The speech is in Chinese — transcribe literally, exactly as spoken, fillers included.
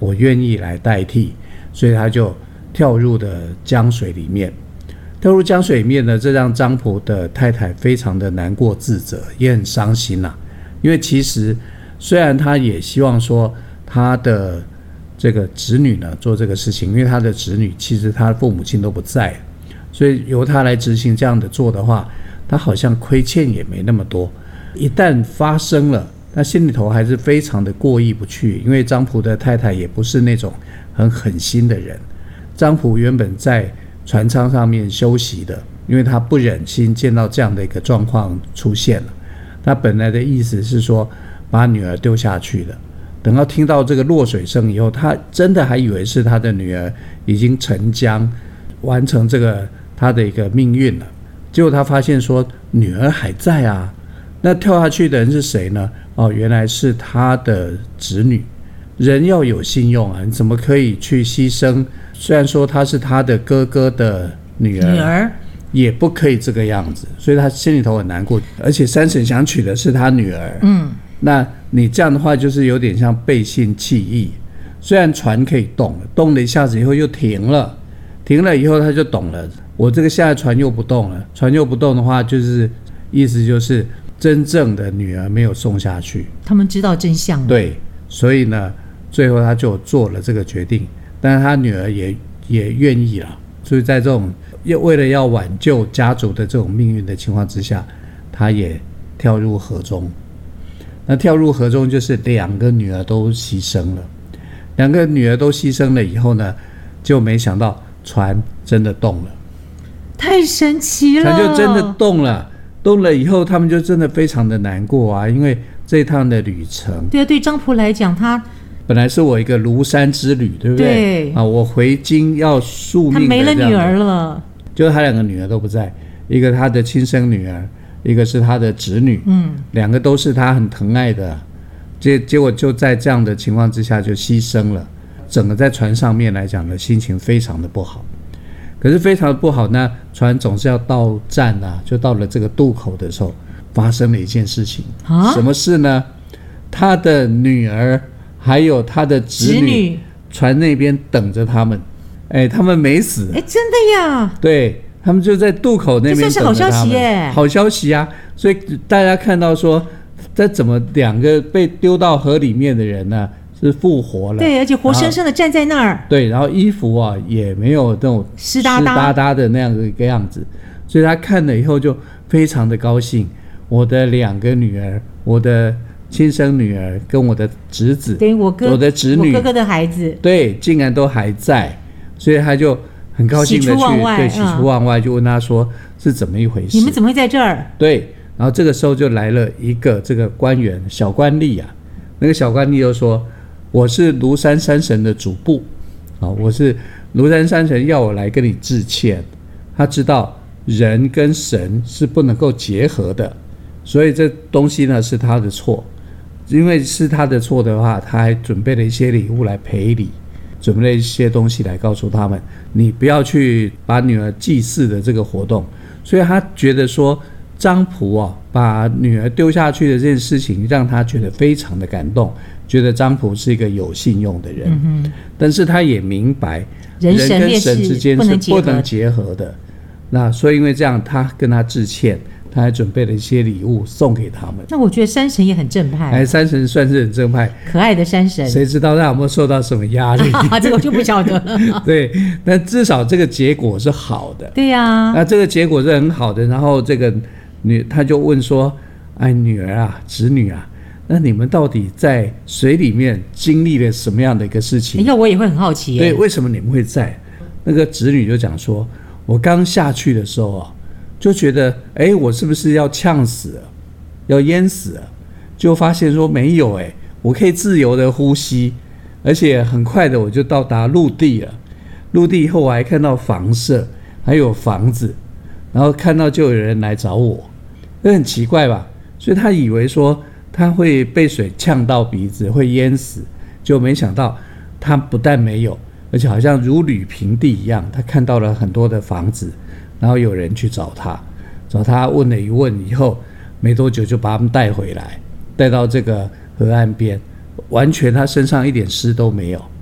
我愿意来代替，所以他就跳入了江水里面。跳入江水里面呢，这让张仆的太太非常的难过自责，也很伤心啦、啊。因为其实虽然他也希望说他的这个子女呢做这个事情，因为他的子女其实他的父母亲都不在，所以由他来执行这样的做的话，他好像亏欠也没那么多。一旦发生了，他心里头还是非常的过意不去，因为张仆的太太也不是那种很狠心的人。张仆原本在船舱上面休息的，因为他不忍心见到这样的一个状况出现了。他本来的意思是说把女儿丢下去的，等到听到这个落水声以后，他真的还以为是他的女儿已经沉江，完成这个他的一个命运了。结果他发现说女儿还在啊，那跳下去的人是谁呢？哦，原来是他的子女。人要有信用啊，你怎么可以去牺牲？虽然说他是他的哥哥的女儿，女儿也不可以这个样子，所以他心里头很难过。而且三婶想娶的是他女儿，嗯，那你这样的话就是有点像背信弃义。虽然船可以动了，动了一下子以后又停了，停了以后他就懂了，我这个现在船又不动了，船又不动的话，就是意思就是真正的女儿没有送下去， 他们知道真相了。 对，所以呢，最后他就做了这个决定，但是他女儿也也愿意了，所以在这种为了要挽救家族的这种命运的情况之下，他也跳入河中。那跳入河中就是两个女儿都牺牲了，两个女儿都牺牲了以后呢，就没想到船真的动了， 太神奇了， 船就真的动了。动了以后，他们就真的非常的难过啊，因为这一趟的旅程， 对啊，对张仆来讲，他本来是我一个庐山之旅，对不对？ 对啊， 我回京要宿命的， 他没了女儿了， 就是他两个女儿都不在，一个他的亲生女儿，一个是他的侄女，嗯，两个都是他很疼爱的，结结果就在这样的情况之下就牺牲了，整个在船上面来讲的心情非常的不好。可是非常的不好呢，船总是要到站啊，就到了这个渡口的时候，发生了一件事情。啊，什么事呢？他的女儿还有他的侄女，侄女船那边等着他们。哎，他们没死。 哎，真的呀？ 对，他们就在渡口那边等着他们。这算是好消息耶！好消息啊！所以大家看到说，这怎么两个被丢到河里面的人呢？是复活了， 对，而且活生生的站在那儿， 对，然后衣服啊也没有那种湿哒哒湿哒哒的那样的一个样子，所以他看了以后就非常的高兴。我的两个女儿，我的亲生女儿跟我的侄子， 对，我哥， 我的侄女， 我哥哥的孩子， 对，竟然都还在，所以他就很高兴的去，对，喜出望外，就问他说是怎么一回事？ 你们怎么会在这儿？ 对，然后这个时候就来了一个这个官员，小官吏啊，那个小官吏就说。我是庐山山神的主簿，啊，我是庐山山神要我来跟你致歉。他知道人跟神是不能够结合的，所以这东西呢是他的错。因为是他的错的话，他还准备了一些礼物来赔礼，准备了一些东西来告诉他们，你不要去把女儿祭祀的这个活动。所以他觉得说张仆啊把女儿丢下去的这件事情，让他觉得非常的感动。觉得张仆是一个有信用的人，嗯、但是他也明白人跟神之间是不能结合的。那所以因为这样，他跟他致歉，他还准备了一些礼物送给他们。 那我觉得山神也很正派， 哎，山神算是很正派， 可爱的山神。 谁知道他有没有受到什么压力？ 这个我就不晓得了。 对，但至少这个结果是好的。 对呀、啊， 那这个结果是很好的。然后这个女他就问说：“哎，女儿啊，侄女啊。”那你们到底在水里面经历了什么样的一个事情？ 要我也会很好奇耶。 对，为什么你们会在？那个侄女就讲说，我刚下去的时候啊，就觉得，哎，我是不是要呛死了，要淹死了？就发现说没有，哎，我可以自由的呼吸，而且很快的我就到达陆地了。陆地以后我还看到房舍，还有房子，然后看到就有人来找我，这很奇怪吧？所以他以为说。他会被水呛到鼻子，会淹死，就没想到他不但没有，而且好像如履平地一样。他看到了很多的房子，然后有人去找他，找他问了一问以后，没多久就把他们带回来，带到这个河岸边，完全他身上一点湿都没有。